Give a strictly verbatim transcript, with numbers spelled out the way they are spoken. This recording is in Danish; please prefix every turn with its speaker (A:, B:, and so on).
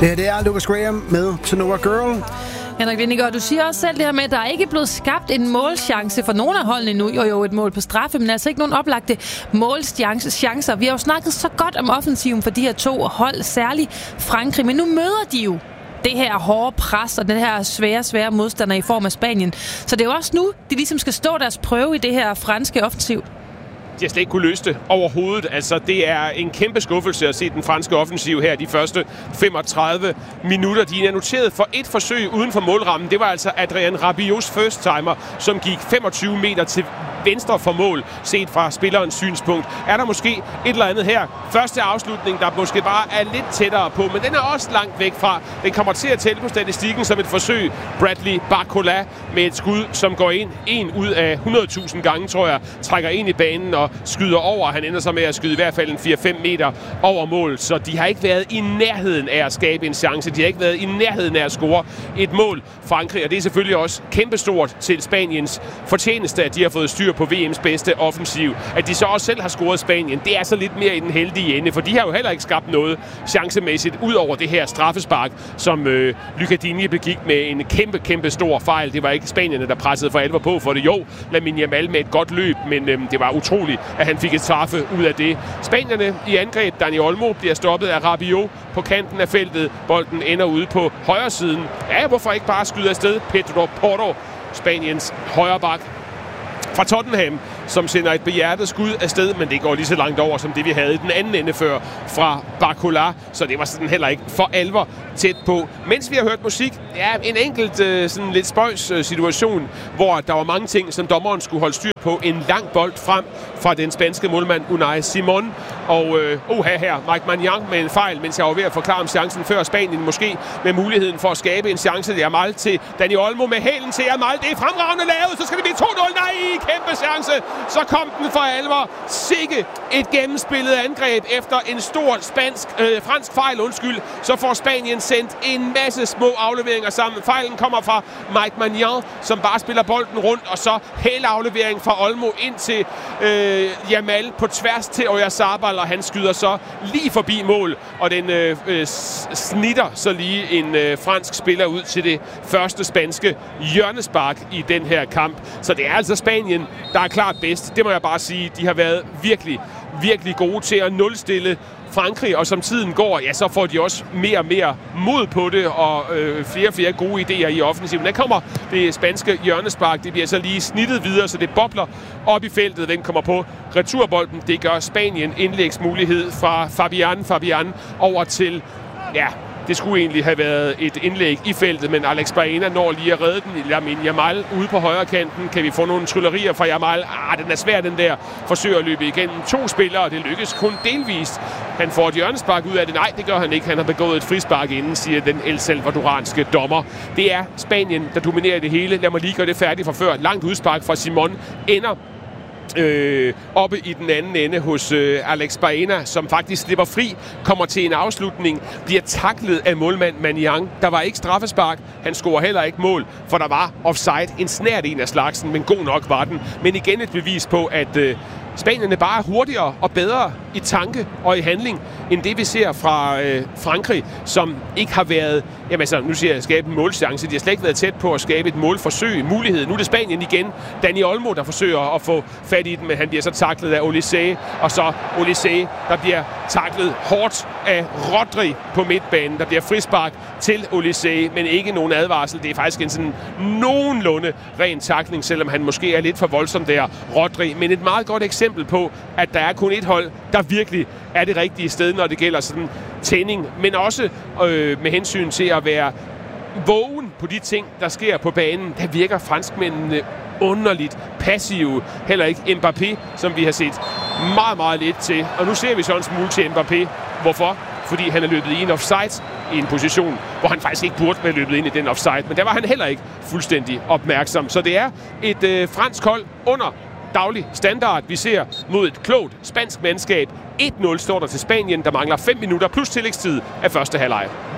A: Det her det er Lucas Graham med To Know a Girl.
B: Henrik Vingegaard, du siger også selv det her med, at der ikke er blevet skabt en målchance for nogen af holdene endnu. Jo, jo, et mål på straffe, men altså ikke nogen oplagte målchancer. Vi har jo snakket så godt om offensiven for de her to hold, særligt Frankrig, men nu møder de jo det her hårde pres og den her svære, svære modstander i form af Spanien. Så det er jo også nu, de ligesom skal stå deres prøve i det her franske offensiv.
C: De har slet ikke kunne løse det overhovedet. Altså, det er en kæmpe skuffelse at se den franske offensiv her de første femogtredive minutter. De er noteret for et forsøg uden for målrammen. Det var altså Adrien Rabiots first timer, som gik femogtyve meter til venstre for mål, set fra spillerens synspunkt. Er der måske et eller andet her? Første afslutning, der måske bare er lidt tættere på, men den er også langt væk fra. Den kommer til at tælle på statistikken som et forsøg. Bradley Barcola med et skud, som går ind en ud af hundrede tusind gange, tror jeg, trækker ind i banen og skyder over. Han ender så med at skyde i hvert fald en fire fem meter over mål, så de har ikke været i nærheden af at skabe en chance. De har ikke været i nærheden af at score et mål, Frankrig, og det er selvfølgelig også kæmpestort til Spaniens fortjeneste, at de har fået styr på V M's bedste offensiv. At de så også selv har scoret Spanien, det er så lidt mere i den heldige ende, for de har jo heller ikke skabt noget chancemæssigt, ud over det her straffespark, som øh, Lucadini begik med en kæmpe, kæmpe stor fejl. Det var ikke spanierne, der pressede for alvor på for det. Jo, Lamine Yamal med et godt løb, men øh, det var utroligt, at han fik et straffe ud af det. Spanierne i angreb, Dani Olmo bliver stoppet af Rabiot på kanten af feltet. Bolden ender ude på højre siden. Ja, hvorfor ikke bare skyde afsted? Pedro Porro, Spaniens højre bak fra Tottenham, som sender et behjertet skud afsted, men det går lige så langt over, som det vi havde i den anden ende før fra Barcola, så det var sådan heller ikke for alvor tæt på. Mens vi har hørt musik, ja, en enkelt sådan lidt spøjs situation, hvor der var mange ting, som dommeren skulle holde styr på. En lang bold frem fra den spanske målmand Unai Simon, og øh, oha her, Mike Maignan med en fejl, mens jeg var ved at forklare om chancen før Spanien, måske med muligheden for at skabe en chance. Det er Yamal til Dani Olmo med hælen til Yamal. Det er fremragende lavet, så skal det blive to nul. Nej, kæmpe chance. Så kom den for alvor. Sikke et gennemspillet angreb efter en stor spansk, øh, fransk fejl, undskyld. Så får Spanien sendt en masse små afleveringer sammen. Fejlen kommer fra Mike Maignan, som bare spiller bolden rundt, og så hælaflevering fra Olmo ind til øh, Yamal på tværs til Oyarzabal, og han skyder så lige forbi mål, og den øh, øh, snitter så lige en øh, fransk spiller ud til det første spanske hjørnespark i den her kamp. Så det er altså Spanien, der er klart bedst. Det må jeg bare sige. De har været virkelig, virkelig gode til at nulstille Frankrig, og som tiden går, ja, så får de også mere og mere mod på det, og øh, flere og flere gode idéer i offensiven. Der kommer det spanske hjørnespark, det bliver så lige snittet videre, så det bobler op i feltet. Den kommer på returbolden. Det gør Spanien. Indlægsmulighed fra Fabian Fabian over til, ja, det skulle egentlig have været et indlæg i feltet, men Alex Baena når lige at redde den. Lamine Yamal ude på højre kanten. Kan vi få nogle tryllerier fra Yamal? Ah, den er svær, den der. Forsøger at løbe igennem to spillere, og det lykkes kun delvist. Han får et hjørnespark ud af det. Nej, det gør han ikke. Han har begået et frispark inden, siger den El Salvadoranske dommer. Det er Spanien, der dominerer det hele. Lad mig lige gøre det færdigt fra før. Langt udspark fra Simon ender Øh, oppe i den anden ende hos øh, Alex Baena, som faktisk slipper fri, kommer til en afslutning, bliver taklet af målmand Maignan. Der var ikke straffespark, han scorer heller ikke mål, for der var offside, en snært en af slagsen, men god nok var den. Men igen et bevis på, at øh, Spanierne bare er hurtigere og bedre i tanke og i handling, end det vi ser fra øh, Frankrig, som ikke har været, jamen altså, nu siger jeg, skabe en målchance. De har slet ikke været tæt på at skabe et målforsøg, mulighed. Nu er det Spanien igen. Dani Olmo, der forsøger at få fat i den, men han bliver så taklet af Olise, og så Olise, der bliver taklet hårdt af Rodri på midtbanen. Der bliver frispark til Olise, men ikke nogen advarsel. Det er faktisk en sådan nogenlunde ren takling, selvom han måske er lidt for voldsom der, Rodri. Men et meget godt eksempel på, at der er kun et hold, der virkelig er det rigtige sted, når det gælder sådan tænding, men også øh, med hensyn til at være vågen på de ting, der sker på banen. Der virker franskmændene underligt passive. Heller ikke Mbappé, som vi har set meget, meget lidt til. Og nu ser vi så en smule til Mbappé. Hvorfor? Fordi han er løbet i en offside i en position, hvor han faktisk ikke burde være løbet ind i den offside. Men der var han heller ikke fuldstændig opmærksom. Så det er et øh, fransk hold under daglig standard, vi ser mod et klogt spansk mandskab. et nul står der til Spanien, der mangler fem minutter plus tillægstid af første halvleg.